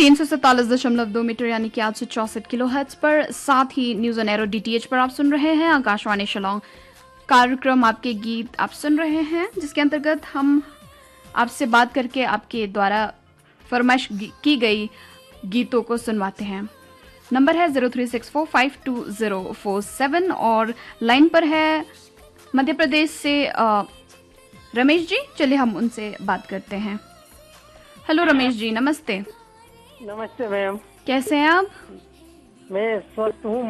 347.2 metre यानी कि 864 kilo hertz पर, साथ ही न्यूज ऑन एरो डीटीएच पर आप सुन रहे हैं आकाशवाणी शिलांग। कार्यक्रम आपके गीत आप सुन रहे हैं, जिसके अंतर्गत हम आपसे बात करके आपके द्वारा फरमाइश की गई गीतों को सुनवाते हैं। नंबर है 0364520047 और लाइन पर है मध्य प्रदेश से रमेश जी। चलिए हम उनसे बात करते हैं। हेलो रमेश जी, नमस्ते। नमस्ते मैम। कैसे हैं आप? मैं स्वस्थ हूँ।